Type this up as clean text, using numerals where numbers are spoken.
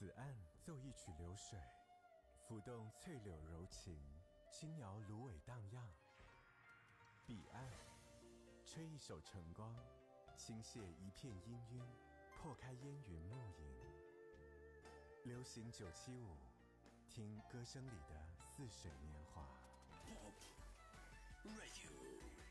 此岸奏一曲流水，浮动翠柳柔情，轻摇芦苇荡漾。彼岸吹一首晨光，倾泻一片氤氲，破开烟云暮影。流行975，听歌声里的似水年华。 Pop Radio。